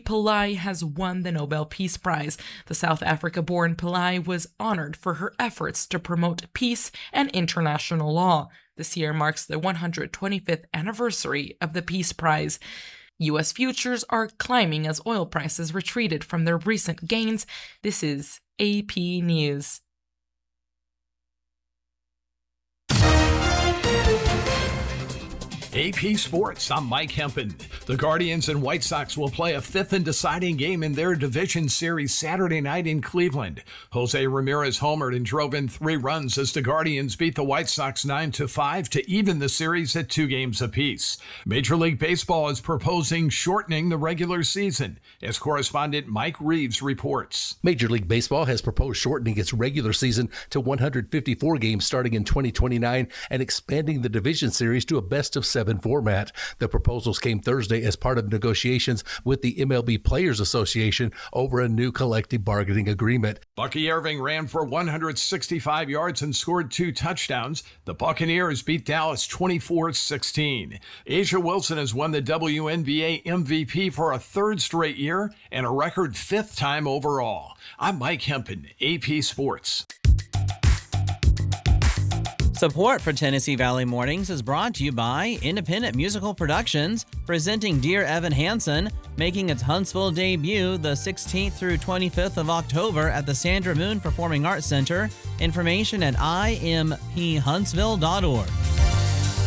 Pillai has won the Nobel Peace Prize. The South Africa-born Pillai was honored for her efforts to promote peace and international law. This year marks the 125th anniversary of the Peace Prize. U.S. futures are climbing as oil prices retreated from their recent gains. This is AP News. AP Sports, I'm Mike Hempen. The Guardians and White Sox will play a fifth and deciding game in their division series Saturday night in Cleveland. Jose Ramirez homered and drove in 3 runs as the Guardians beat the White Sox 9-5 to even the series at 2 games apiece. Major League Baseball is proposing shortening the regular season, as correspondent Mike Reeves reports. Major League Baseball has proposed shortening its regular season to 154 games starting in 2029 and expanding the division series to a best-of-7 format. The proposals came Thursday as part of negotiations with the MLB Players Association over a new collective bargaining agreement. Bucky Irving ran for 165 yards and scored 2 touchdowns. The Buccaneers beat Dallas 24-16. A'ja Wilson has won the WNBA MVP for a 3rd straight year and a record 5th time overall. I'm Mike Hempen, AP Sports. Support for Tennessee Valley Mornings is brought to you by Independent Musical Productions, presenting Dear Evan Hansen, making its Huntsville debut the 16th through 25th of October at the Sandra Moon Performing Arts Center. Information at imphuntsville.org.